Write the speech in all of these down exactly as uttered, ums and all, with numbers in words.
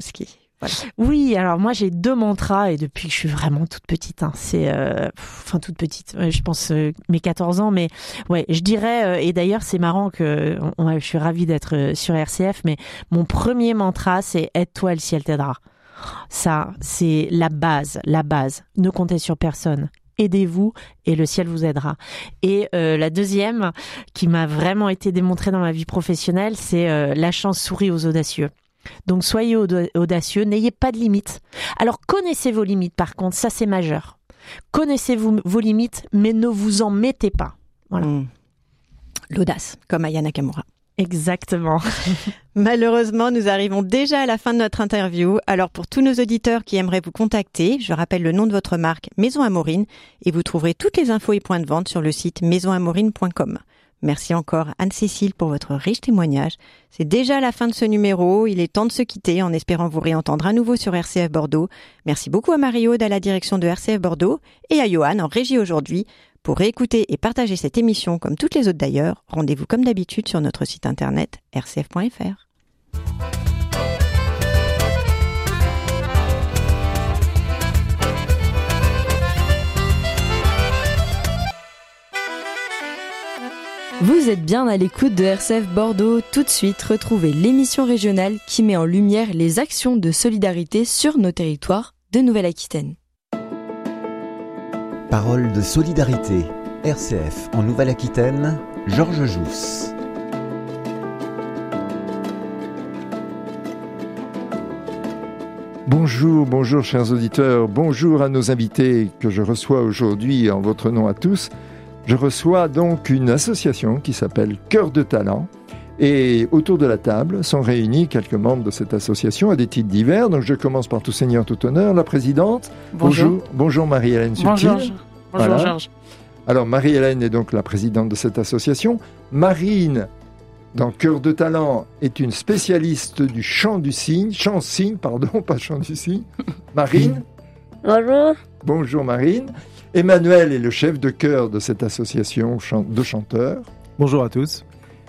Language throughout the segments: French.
ce qui, voilà. Oui, alors moi j'ai deux mantras et depuis que je suis vraiment toute petite, hein, c'est, euh, enfin toute petite, je pense euh, mes quatorze ans, mais ouais, je dirais, euh, et d'ailleurs c'est marrant que on, je suis ravie d'être sur R C F, mais mon premier mantra c'est aide-toi, le ciel t'aidera. Ça, c'est la base, la base. Ne comptez sur personne. Aidez-vous et le ciel vous aidera. Et euh, la deuxième, qui m'a vraiment été démontrée dans ma vie professionnelle, c'est euh, la chance sourit aux audacieux. Donc soyez audacieux, n'ayez pas de limites. Alors connaissez vos limites par contre, ça c'est majeur. Connaissez vous, vos limites, mais ne vous en mettez pas. Voilà. Mmh. L'audace, comme Aya Nakamura. Exactement. Malheureusement, nous arrivons déjà à la fin de notre interview. Alors pour tous nos auditeurs qui aimeraient vous contacter, je rappelle le nom de votre marque, Maison Amorine, et vous trouverez toutes les infos et points de vente sur le site maison amorine point com. Merci encore Anne-Cécile pour votre riche témoignage. C'est déjà la fin de ce numéro. Il est temps de se quitter en espérant vous réentendre à nouveau sur R C F Bordeaux. Merci beaucoup à Marie-Aude à la direction de R C F Bordeaux et à Johan en régie aujourd'hui. Pour réécouter et partager cette émission comme toutes les autres d'ailleurs, rendez-vous comme d'habitude sur notre site internet r c f point f r. Vous êtes bien à l'écoute de R C F Bordeaux. Tout de suite, retrouvez l'émission régionale qui met en lumière les actions de solidarité sur nos territoires de Nouvelle-Aquitaine. Parole de solidarité. R C F en Nouvelle-Aquitaine, Georges Jousse. Bonjour, bonjour chers auditeurs, bonjour à nos invités que je reçois aujourd'hui en votre nom à tous. Je reçois donc une association qui s'appelle Cœur de Talent et autour de la table sont réunis quelques membres de cette association à des titres divers. Donc je commence par tout seigneur, tout honneur, la présidente. Bonjour. Bonjour, bonjour Marie-Hélène Subtil. Bonjour, bonjour voilà. Georges. Alors Marie-Hélène est donc la présidente de cette association. Marine, dans Cœur de Talent, est une spécialiste du chant du cygne, chant cygne, pardon, pas chant du cygne. Marine. Bonjour. Bonjour Marine. Emmanuel est le chef de chœur de cette association de chanteurs. Bonjour à tous.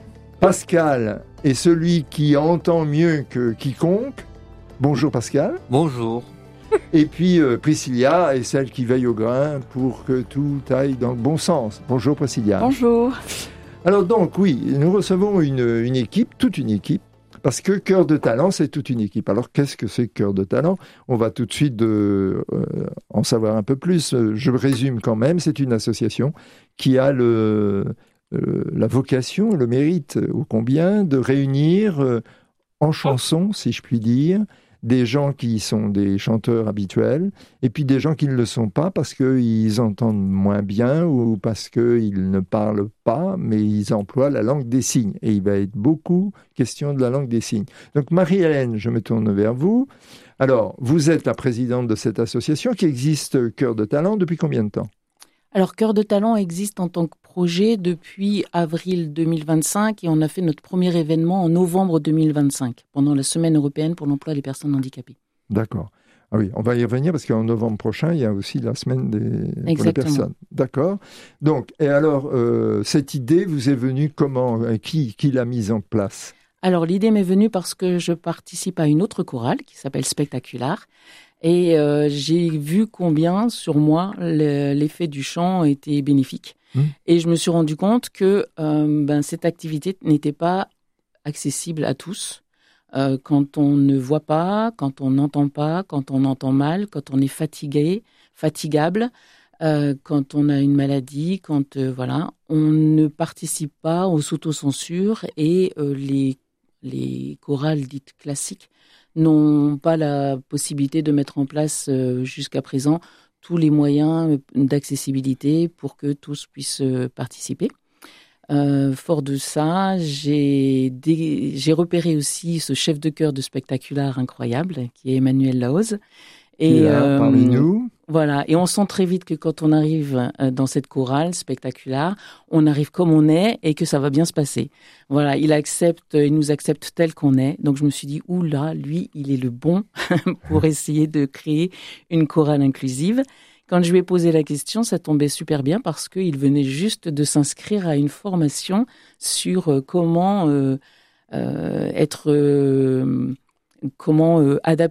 Pascal est celui qui entend mieux que quiconque. Bonjour Pascal. Bonjour. Et puis euh, Priscilla est celle qui veille au grain pour que tout aille dans le bon sens. Bonjour Priscilla. Bonjour. Alors donc oui, nous recevons une, une équipe, toute une équipe, parce que Cœur de Talent, c'est toute une équipe. Alors qu'est-ce que c'est Cœur de Talent ? On va tout de suite de, euh, en savoir un peu plus. Je résume quand même, c'est une association qui a le, euh, la vocation, le mérite ô combien de réunir euh, en chanson, si je puis dire, des gens qui sont des chanteurs habituels et puis des gens qui ne le sont pas parce qu'ils entendent moins bien ou parce qu'ils ne parlent pas, mais ils emploient la langue des signes. Et il va être beaucoup question de la langue des signes. Donc Marie-Hélène, je me tourne vers vous. Alors, vous êtes la présidente de cette association qui existe Cœur de Talent depuis combien de temps ? Alors, Cœur de Talent existe en tant que projet depuis avril deux mille vingt-cinq et on a fait notre premier événement en novembre deux mille vingt-cinq, pendant la Semaine européenne pour l'emploi des personnes handicapées. D'accord. Ah oui, on va y revenir parce qu'en novembre prochain, il y a aussi la Semaine des pour les personnes. D'accord. Donc, et alors, euh, cette idée vous est venue comment ? Qui, qui l'a mise en place ? Alors, l'idée m'est venue parce que je participe à une autre chorale qui s'appelle Spectacular. Et euh, j'ai vu combien, sur moi, le, l'effet du chant était bénéfique. Mmh. Et je me suis rendu compte que euh, ben, cette activité n'était pas accessible à tous. Euh, quand on ne voit pas, quand on n'entend pas, quand on entend mal, quand on est fatigué, fatigable, euh, quand on a une maladie, quand euh, voilà, on ne participe pas aux s'auto-censures et euh, les, les chorales dites classiques n'ont pas la possibilité de mettre en place euh, jusqu'à présent tous les moyens d'accessibilité pour que tous puissent euh, participer. Euh, fort de ça, j'ai, dé... j'ai repéré aussi ce chef de chœur de Spectacular incroyable, qui est Emmanuel Laoz. Et là, euh, parmi nous. Voilà, et on sent très vite que quand on arrive dans cette chorale Spectacular, on arrive comme on est et que ça va bien se passer. Voilà, il accepte, il nous accepte tel qu'on est. Donc je me suis dit, oula, lui, il est le bon pour essayer de créer une chorale inclusive. Quand je lui ai posé la question, ça tombait super bien parce qu'il venait juste de s'inscrire à une formation sur comment euh, euh, être... Euh, comment euh, adapter